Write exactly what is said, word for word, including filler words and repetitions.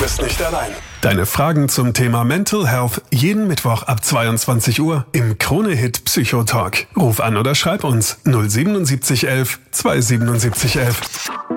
bist nicht allein. Deine Fragen zum Thema Mental Health jeden Mittwoch ab zweiundzwanzig Uhr im Krone-Hit Psychotalk. Ruf an oder schreib uns null sieben sieben eins eins zwei sieben sieben eins eins.